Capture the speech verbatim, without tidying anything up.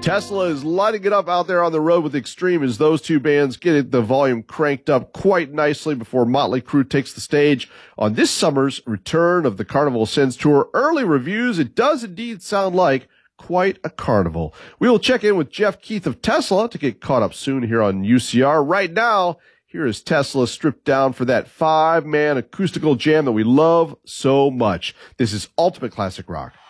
Tesla is lighting it up out there on the road with Extreme as those two bands get the volume cranked up quite nicely before Motley Crue takes the stage on this summer's return of the Carnival Ascends tour. Early reviews, it does indeed sound like quite a carnival. We will check in with Jeff Keith of Tesla to get caught up soon here on U C R. Right now, here is Tesla stripped down for that five-man acoustical jam that we love so much. This is Ultimate Classic Rock.